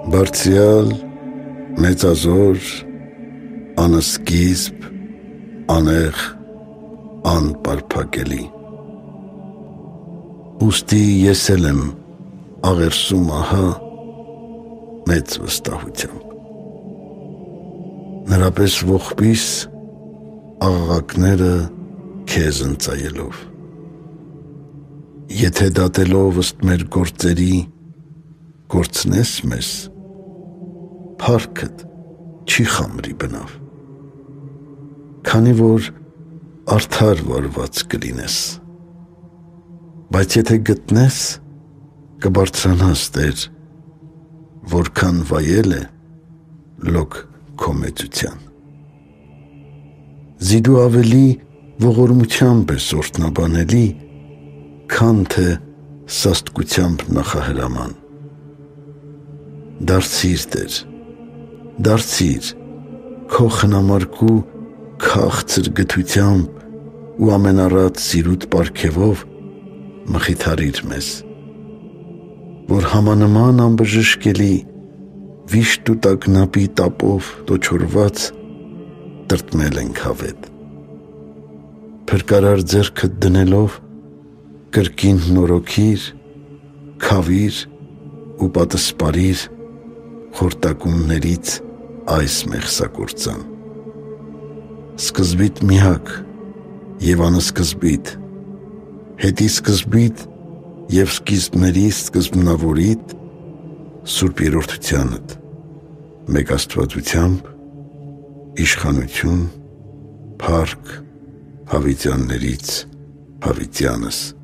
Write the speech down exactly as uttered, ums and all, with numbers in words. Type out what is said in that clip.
Բարձյալ, մեծազոր, անսկիզբ, անեղ, անպարփակելի։ Ուստի ես էլ եմ աղերսում ահա մեծ վստահությամբ։ Նրա պես ողբիս աղաղակները քեզ ընծայելով։ Եթե դատելով ըստ մեր գործերի գործնես մեզ, փառքդ չի խամրի բնավ, քանի որ արդար վարված կլինես, բայց եթե գտնես, կբարձրանաս Տեր, որքան վայել է լոկ քո մեծության։ Զիդու ավելի ողորմությամբ ես օրհնաբանելի, քան թե սաստկությամբ նախահրաման։ Դարձիր Տեր, դարձիր քո խնամարկու քաղցր գթությամբ ու ամենառատ սիրուտ պարգևով մխիթարիր մեզ, որ համանման անբժշկելի վիշտ ու տագնապի տապով տոչորված տրտմել ենք հավետ։ Փրկարար ձեռքդ դնելով կրկին նորոգիր, քավիր ու պատսպարիր խորտակումներից այս մեղսագործան։ Սկզբիտ միակ և անսկզբիտ, հետի սկզբիտ և սկիզբների սկզբնավորիդ Սուրբ Երրորդությանդ, մեկ Աստվածությամբ, իշխանություն, փառք հավիտյաններից հավիտյանս։